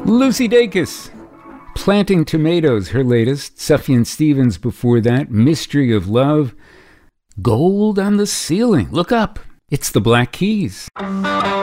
Lucy Dacus, Planting Tomatoes, her latest. Sufjan Stevens before that, Mystery of Love. Gold on the Ceiling. Look up. It's the Black Keys.